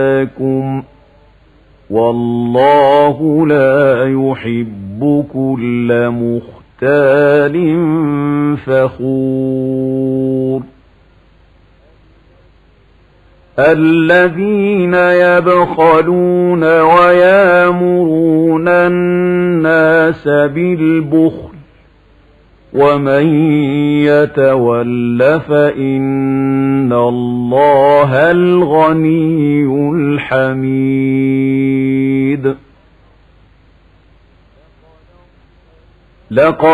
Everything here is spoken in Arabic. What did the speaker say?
لكم والله لا يحب كل مختال فخور الذين يبخلون ويامرون الناس بالبخل ومن يتول فإن الله الغني الحميد.